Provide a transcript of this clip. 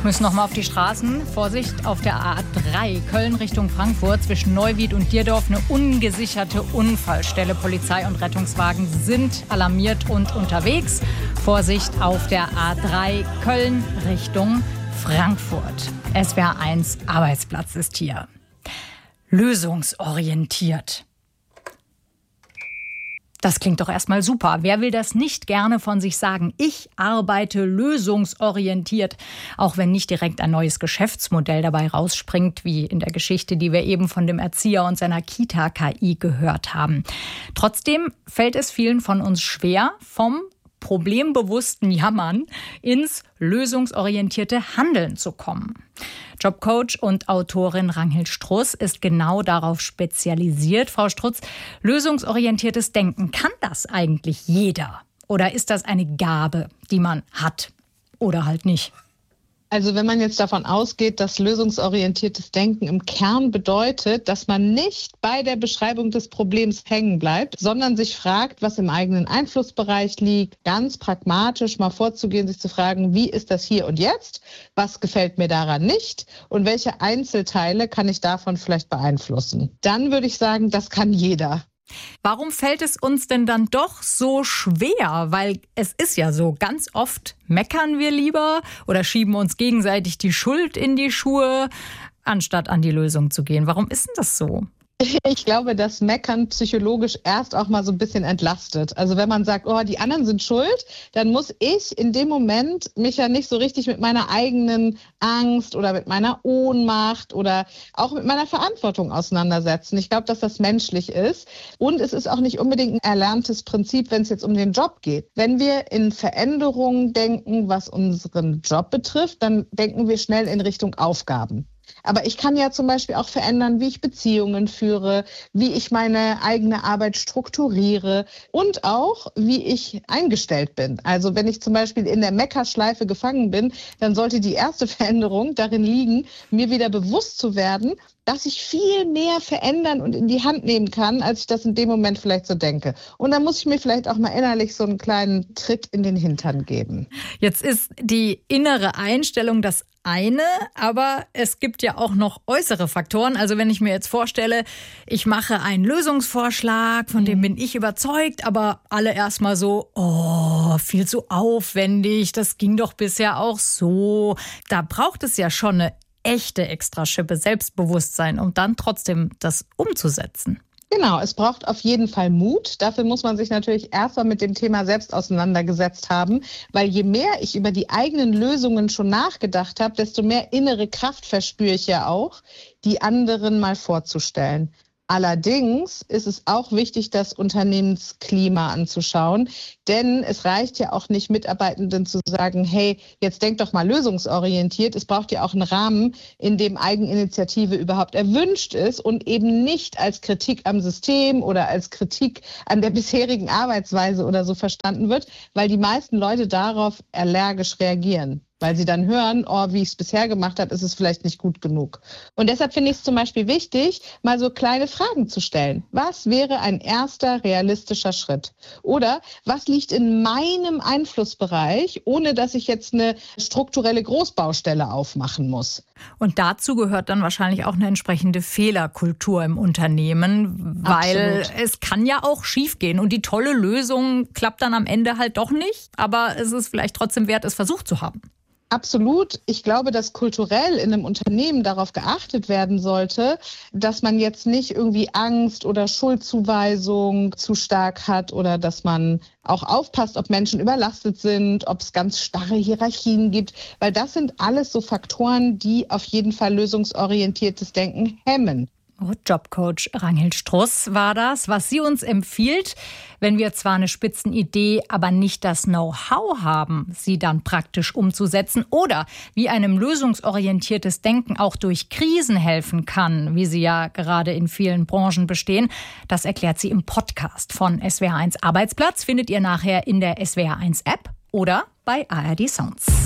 Müssen noch mal auf die Straßen. Vorsicht auf der A3 Köln Richtung Frankfurt zwischen Neuwied und Dierdorf eine ungesicherte Unfallstelle. Polizei und Rettungswagen sind alarmiert und unterwegs. Vorsicht auf der A3 Köln Richtung Frankfurt. SWR 1 Arbeitsplatz ist hier. Lösungsorientiert. Das klingt doch erstmal super. Wer will das nicht gerne von sich sagen? Ich arbeite lösungsorientiert. Auch wenn nicht direkt ein neues Geschäftsmodell dabei rausspringt, wie in der Geschichte, die wir eben von dem Erzieher und seiner Kita-KI gehört haben. Trotzdem fällt es vielen von uns schwer, vom problembewussten Jammern ins lösungsorientierte Handeln zu kommen. Jobcoach und Autorin Ranghild Struss ist genau darauf spezialisiert. Frau Struss, lösungsorientiertes Denken, kann das eigentlich jeder? Oder ist das eine Gabe, die man hat oder halt nicht? Also wenn man jetzt davon ausgeht, dass lösungsorientiertes Denken im Kern bedeutet, dass man nicht bei der Beschreibung des Problems hängen bleibt, sondern sich fragt, was im eigenen Einflussbereich liegt, ganz pragmatisch mal vorzugehen, sich zu fragen, wie ist das hier und jetzt, was gefällt mir daran nicht und welche Einzelteile kann ich davon vielleicht beeinflussen. Dann würde ich sagen, das kann jeder. Warum fällt es uns denn dann doch so schwer? Weil es ist ja so, ganz oft meckern wir lieber oder schieben uns gegenseitig die Schuld in die Schuhe, anstatt an die Lösung zu gehen. Warum ist denn das so? Ich glaube, dass Meckern psychologisch erst auch mal so ein bisschen entlastet. Also wenn man sagt, oh, die anderen sind schuld, dann muss ich in dem Moment mich ja nicht so richtig mit meiner eigenen Angst oder mit meiner Ohnmacht oder auch mit meiner Verantwortung auseinandersetzen. Ich glaube, dass das menschlich ist. Und es ist auch nicht unbedingt ein erlerntes Prinzip, wenn es jetzt um den Job geht. Wenn wir in Veränderungen denken, was unseren Job betrifft, dann denken wir schnell in Richtung Aufgaben. Aber ich kann ja zum Beispiel auch verändern, wie ich Beziehungen führe, wie ich meine eigene Arbeit strukturiere und auch, wie ich eingestellt bin. Also wenn ich zum Beispiel in der Meckerschleife gefangen bin, dann sollte die erste Veränderung darin liegen, mir wieder bewusst zu werden, dass ich viel mehr verändern und in die Hand nehmen kann, als ich das in dem Moment vielleicht so denke. Und dann muss ich mir vielleicht auch mal innerlich so einen kleinen Tritt in den Hintern geben. Jetzt ist die innere Einstellung das eine, aber es gibt ja auch noch äußere Faktoren. Also wenn ich mir jetzt vorstelle, ich mache einen Lösungsvorschlag, von dem bin ich überzeugt, aber alle erstmal so, oh, viel zu aufwendig, das ging doch bisher auch so. Da braucht es ja schon eine echte Extraschippe Selbstbewusstsein, um dann trotzdem das umzusetzen. Genau, es braucht auf jeden Fall Mut. Dafür muss man sich natürlich erstmal mit dem Thema selbst auseinandergesetzt haben, weil je mehr ich über die eigenen Lösungen schon nachgedacht habe, desto mehr innere Kraft verspüre ich ja auch, die anderen mal vorzustellen. Allerdings ist es auch wichtig, das Unternehmensklima anzuschauen, denn es reicht ja auch nicht, Mitarbeitenden zu sagen, hey, jetzt denk doch mal lösungsorientiert. Es braucht ja auch einen Rahmen, in dem Eigeninitiative überhaupt erwünscht ist und eben nicht als Kritik am System oder als Kritik an der bisherigen Arbeitsweise oder so verstanden wird, weil die meisten Leute darauf allergisch reagieren. Weil sie dann hören, oh, wie ich es bisher gemacht habe, ist es vielleicht nicht gut genug. Und deshalb finde ich es zum Beispiel wichtig, mal so kleine Fragen zu stellen. Was wäre ein erster realistischer Schritt? Oder was liegt in meinem Einflussbereich, ohne dass ich jetzt eine strukturelle Großbaustelle aufmachen muss? Und dazu gehört dann wahrscheinlich auch eine entsprechende Fehlerkultur im Unternehmen, weil Absolut. Es kann ja auch schiefgehen und die tolle Lösung klappt dann am Ende halt doch nicht, aber es ist vielleicht trotzdem wert, es versucht zu haben. Absolut. Ich glaube, dass kulturell in einem Unternehmen darauf geachtet werden sollte, dass man jetzt nicht irgendwie Angst oder Schuldzuweisung zu stark hat oder dass man auch aufpasst, ob Menschen überlastet sind, ob es ganz starre Hierarchien gibt, weil das sind alles so Faktoren, die auf jeden Fall lösungsorientiertes Denken hemmen. Jobcoach Ranghild Struss war das, was sie uns empfiehlt, wenn wir zwar eine Spitzenidee, aber nicht das Know-how haben, sie dann praktisch umzusetzen oder wie einem lösungsorientiertes Denken auch durch Krisen helfen kann, wie sie ja gerade in vielen Branchen bestehen. Das erklärt sie im Podcast von SWR1 Arbeitsplatz, findet ihr nachher in der SWR1 App oder bei ARD Sounds.